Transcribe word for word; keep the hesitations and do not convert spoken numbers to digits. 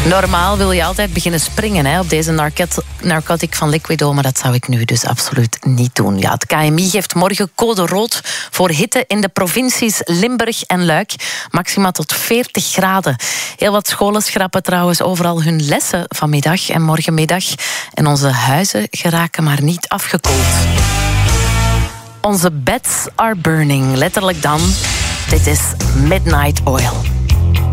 Normaal wil je altijd beginnen springen hè, op deze narket- narcotic van Liquido, maar dat zou ik nu dus absoluut niet doen. Ja, het K M I geeft morgen code rood voor hitte in de provincies Limburg en Luik. Maxima tot veertig graden. Heel wat scholen schrappen trouwens overal hun lessen vanmiddag en morgenmiddag. En onze huizen geraken maar niet afgekoeld. Onze beds are burning, letterlijk dan. Dit is Midnight Oil.